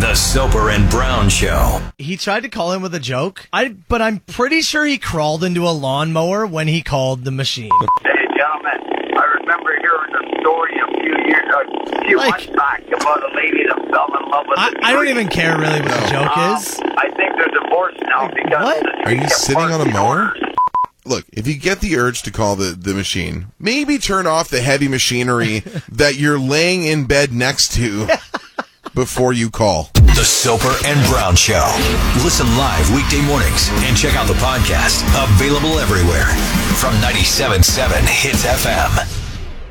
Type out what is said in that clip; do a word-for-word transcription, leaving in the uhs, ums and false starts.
The Soper and Brown Show. He tried to call him with a joke, I but I'm pretty sure he crawled into a lawnmower when he called the machine. Hey, gentlemen, I remember hearing a story a few years, a few Like- months back about a lady that fell in love with I, a I don't tree. even care really what the joke Um, is. I think they're divorced now because what? the Are tree you kept sitting on a barking mower? orders. Look, if you get the urge to call the, the machine, maybe turn off the heavy machinery that you're laying in bed next to before you call. The Soper and Brown Show. Listen live weekday mornings and check out the podcast. Available everywhere from ninety-seven point seven Hits F M.